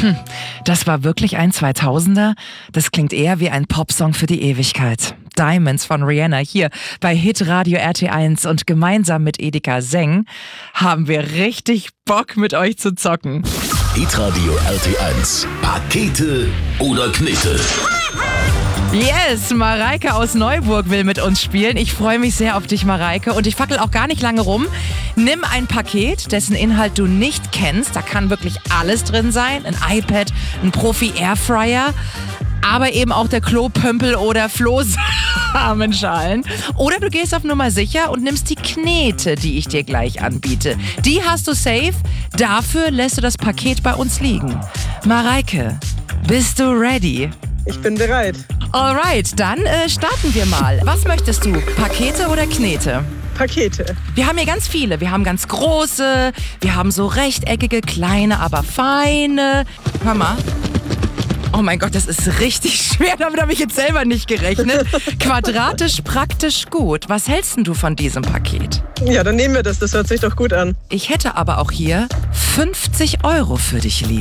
Das war wirklich ein 2000er? Das klingt eher wie ein Popsong für die Ewigkeit. Diamonds von Rihanna hier bei Hitradio RT1 und gemeinsam mit Edeka Seng haben wir richtig Bock mit euch zu zocken. Hitradio RT1. Pakete oder Knete? Yes, Mareike aus Neuburg will mit uns spielen. Ich freue mich sehr auf dich, Mareike. Und ich fackel auch gar nicht lange rum. Nimm ein Paket, dessen Inhalt du nicht kennst. Da kann wirklich alles drin sein. Ein iPad, ein Profi-Airfryer, aber eben auch der Klopömpel oder Flohsamenschalen. Oder du gehst auf Nummer sicher und nimmst die Knete, die ich dir gleich anbiete. Die hast du safe. Dafür lässt du das Paket bei uns liegen. Mareike, bist du ready? Ich bin bereit. Alright, dann starten wir mal. Was möchtest du? Pakete oder Knete? Pakete. Wir haben hier ganz viele. Wir haben ganz große, wir haben so rechteckige, kleine, aber feine. Hör mal. Oh mein Gott, das ist richtig schwer. Damit habe ich jetzt selber nicht gerechnet. Quadratisch praktisch gut. Was hältst denn du von diesem Paket? Ja, dann nehmen wir das. Das hört sich doch gut an. Ich hätte aber auch hier 50 € für dich liegen.